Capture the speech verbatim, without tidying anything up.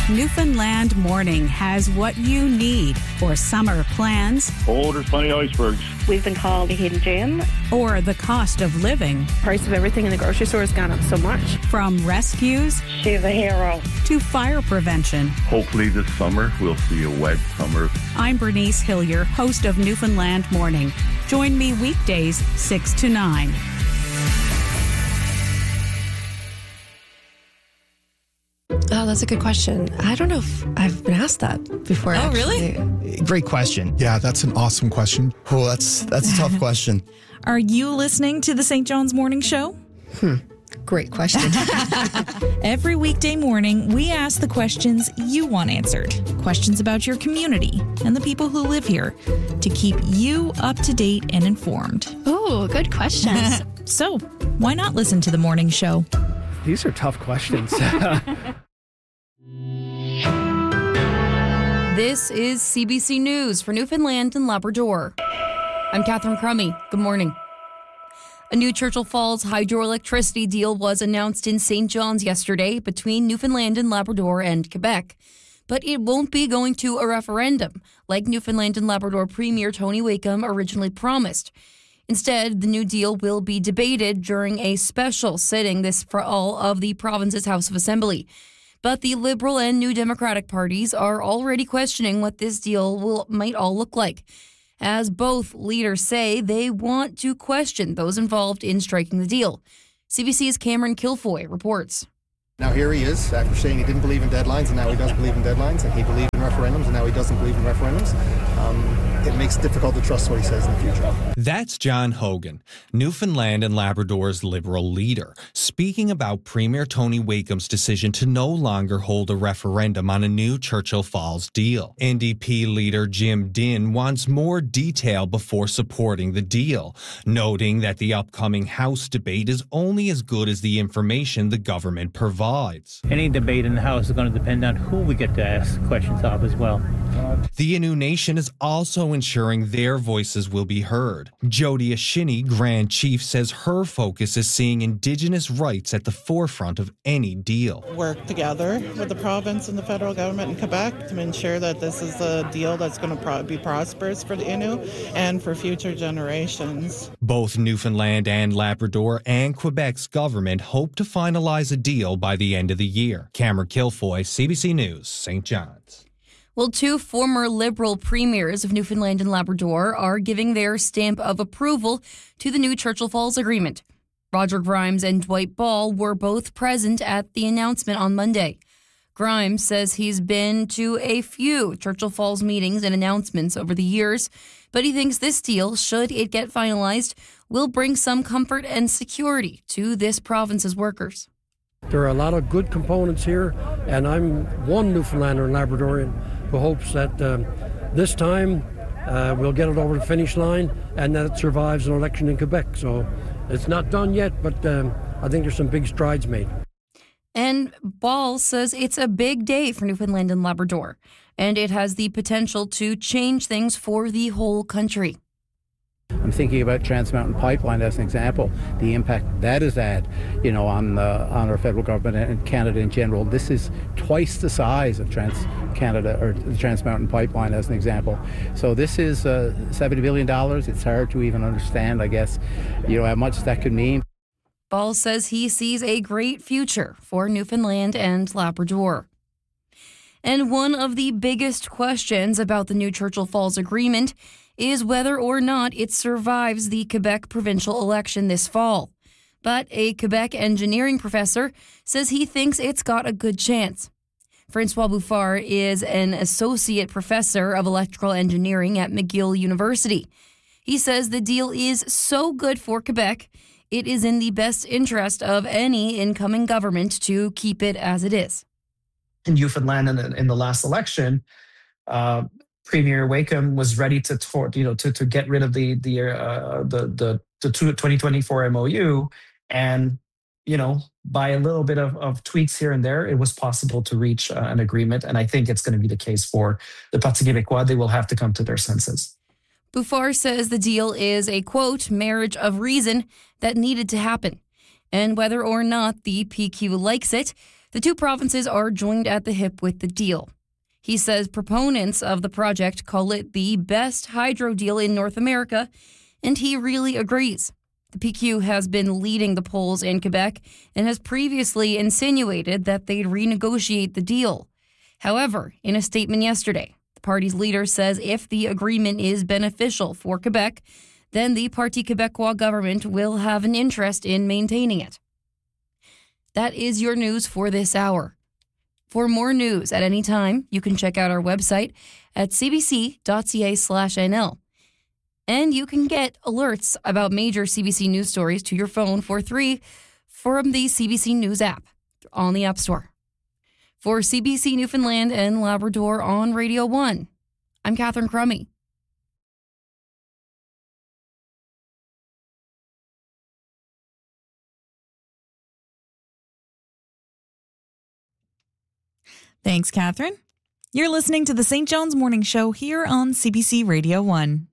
Newfoundland Morning has what you need for summer plans. Oh, there's plenty of icebergs. We've been called a hidden gem. Or the cost of living. Price of everything in the grocery store has gone up so much. From rescues. She's a hero. To fire prevention. Hopefully this summer we'll see a wet summer. I'm Bernice Hillier, host of Newfoundland Morning. Join me weekdays six to nine. Oh, that's a good question. I don't know if I've been asked that before. Oh, actually. really? Great question. Yeah, that's an awesome question. Oh, that's that's a tough question. Are you listening to the Saint John's Morning Show? Hmm. Great question. Every weekday morning, we ask the questions you want answered. Questions about your community and the people who live here to keep you up to date and informed. Oh, good questions. So, why not listen to the morning show? These are tough questions. This is C B C News for Newfoundland and Labrador. I'm Catherine Crummy. Good morning. A new Churchill Falls hydroelectricity deal was announced in Saint John's yesterday between Newfoundland and Labrador and Quebec. But it won't be going to a referendum, like Newfoundland and Labrador Premier Tony Wakeham originally promised. Instead, the new deal will be debated during a special sitting this fall of the province's House of Assembly. But the Liberal and New Democratic parties are already questioning what this deal will might all look like, as both leaders say they want to question those involved in striking the deal. C B C's Cameron Kilfoy reports. Now here he is, after saying he didn't believe in deadlines, and now he does believe in deadlines, and he believed in referendums, and now he doesn't believe in referendums. Um, it makes it difficult to trust what he says in the future. That's John Hogan, Newfoundland and Labrador's Liberal leader, speaking about Premier Tony Wakeham's decision to no longer hold a referendum on a new Churchill Falls deal. N D P leader Jim Dinn wants more detail before supporting the deal, noting that the upcoming House debate is only as good as the information the government provides. Any debate in the House is going to depend on who we get to ask questions of as well. The Innu Nation is also ensuring their voices will be heard. Jody Ashini, Grand Chief, says her focus is seeing Indigenous rights at the forefront of any deal. Work together with the province and the federal government in Quebec to ensure that this is a deal that's going to pro- be prosperous for the Innu and for future generations. Both Newfoundland and Labrador and Quebec's government hope to finalize a deal by the end of the year. Cameron Kilfoy, C B C News, Saint John's. Well, two former Liberal premiers of Newfoundland and Labrador are giving their stamp of approval to the new Churchill Falls Agreement. Roger Grimes and Dwight Ball were both present at the announcement on Monday. Grimes says he's been to a few Churchill Falls meetings and announcements over the years, but he thinks this deal, should it get finalized, will bring some comfort and security to this province's workers. There are a lot of good components here, and I'm one Newfoundlander and Labradorian who hopes that um, this time uh, we'll get it over the finish line and that it survives an election in Quebec. So it's not done yet, but um, I think there's some big strides made. And Ball says it's a big day for Newfoundland and Labrador, and it has the potential to change things for the whole country. I'm thinking about Trans Mountain Pipeline as an example, the impact that has had, you know, on the, on our federal government and Canada in general. This is twice the size of Trans Canada or the Trans Mountain Pipeline as an example. So this is uh, seventy billion dollars. It's hard to even understand, I guess, you know, how much that could mean. Ball says he sees a great future for Newfoundland and Labrador. And one of the biggest questions about the new Churchill Falls Agreement is whether or not it survives the Quebec provincial election this fall. But a Quebec engineering professor says he thinks it's got a good chance. Francois Bouffard is an associate professor of electrical engineering at McGill University. He says the deal is so good for Quebec, it is in the best interest of any incoming government to keep it as it is. In Newfoundland, in the, in the last election, uh, Premier Wakeham was ready to, you know, to to get rid of the the uh, the the the twenty twenty-four M O U, and you know, by a little bit of, of tweaks here and there, it was possible to reach uh, an agreement. And I think it's going to be the case for the Parti Québécois. They will have to come to their senses. Bouffard says the deal is a, quote, marriage of reason that needed to happen. And whether or not the P Q likes it, The two provinces are joined at the hip with the deal. He says proponents of the project call it the best hydro deal in North America, and he really agrees. The P Q has been leading the polls in Quebec and has previously insinuated that they'd renegotiate the deal. However, in a statement yesterday, the party's leader says if the agreement is beneficial for Quebec, then the Parti Québécois government will have an interest in maintaining it. That is your news for this hour. For more news at any time, you can check out our website at cbc.ca slash NL. And you can get alerts about major C B C News stories to your phone for free from the C B C News app on the App Store. For C B C Newfoundland and Labrador on Radio one, I'm Catherine Crummy. Thanks, Catherine. You're listening to the Saint John's Morning Show here on C B C Radio one.